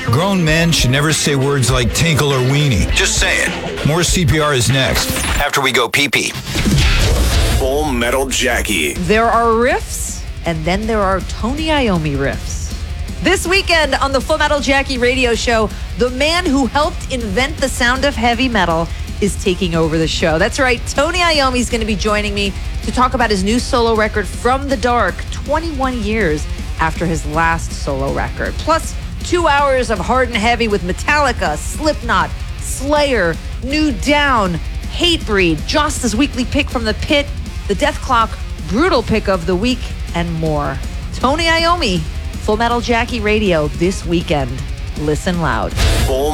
Grown men should never say words like tinkle or weenie. Just say it. More CPR is next, after we go pee-pee. Full Metal Jackie. There are riffs, and then there are Tony Iommi riffs. This weekend on the Full Metal Jackie radio show, the man who helped invent the sound of heavy metal is taking over the show. That's right, Tony Iommi is going to be joining me to talk about his new solo record, From the Dark, 21 years after his last solo record. Plus, 2 hours of hard and heavy with Metallica, Slipknot, Slayer, New Down, Hatebreed, Joss's weekly pick from the pit, the Death Clock brutal pick of the week, and more. Tony Iommi, Full Metal Jackie Radio this weekend. Listen loud. Full